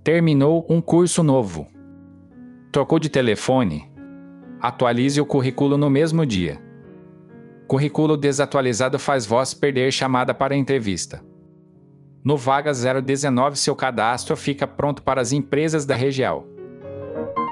Terminou um curso novo. Trocou de telefone? Atualize o currículo no mesmo dia. Currículo desatualizado faz voz perder chamada para entrevista. No Vaga 019, seu cadastro fica pronto para as empresas da região.